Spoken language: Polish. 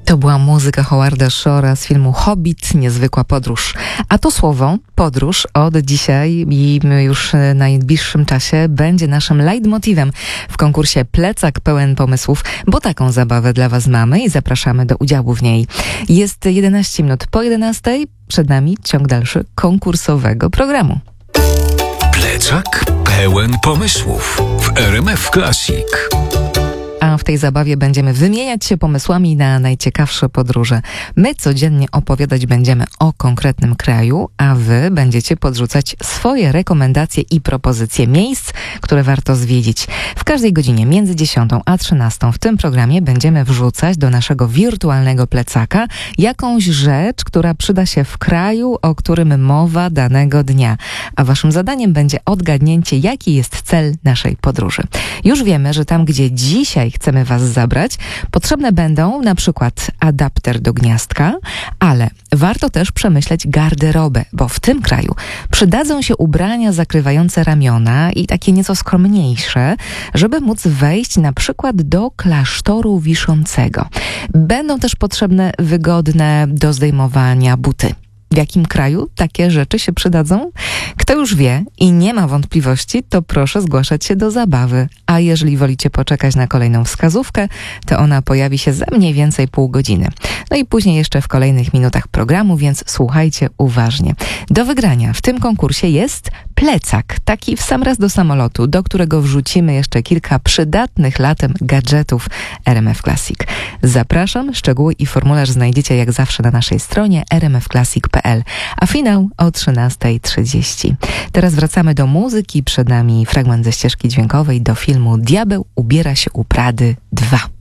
To była muzyka Howarda Shore'a z filmu Hobbit, niezwykła podróż. A to słowo, podróż, od dzisiaj i już w najbliższym czasie będzie naszym leitmotivem w konkursie Plecak pełen pomysłów, bo taką zabawę dla Was mamy i zapraszamy do udziału w niej. Jest 11 minut po 11, przed nami ciąg dalszy konkursowego programu. Plecak pełen pomysłów w RMF Classic. A w tej zabawie będziemy wymieniać się pomysłami na najciekawsze podróże. My codziennie opowiadać będziemy o konkretnym kraju, a Wy będziecie podrzucać swoje rekomendacje i propozycje miejsc, które warto zwiedzić. W każdej godzinie między 10 a 13 w tym programie będziemy wrzucać do naszego wirtualnego plecaka jakąś rzecz, która przyda się w kraju, o którym mowa danego dnia. A Waszym zadaniem będzie odgadnięcie, jaki jest cel naszej podróży. Już wiemy, że tam, gdzie dzisiaj chcemy Was zabrać, potrzebne będą na przykład adapter do gniazdka, ale warto też przemyśleć garderobę, bo w tym kraju przydadzą się ubrania zakrywające ramiona i takie nieco skromniejsze, żeby móc wejść na przykład do klasztoru wiszącego. Będą też potrzebne wygodne do zdejmowania buty. W jakim kraju takie rzeczy się przydadzą? Kto już wie i nie ma wątpliwości, to proszę zgłaszać się do zabawy. A jeżeli wolicie poczekać na kolejną wskazówkę, to ona pojawi się za mniej więcej pół godziny. No i później jeszcze w kolejnych minutach programu, więc słuchajcie uważnie. Do wygrania w tym konkursie jest plecak, taki w sam raz do samolotu, do którego wrzucimy jeszcze kilka przydatnych latem gadżetów RMF Classic. Zapraszam, szczegóły i formularz znajdziecie jak zawsze na naszej stronie rmfclassic.pl, a finał o 13:30. Teraz wracamy do muzyki, przed nami fragment ze ścieżki dźwiękowej do filmu Diabeł ubiera się u Prady 2.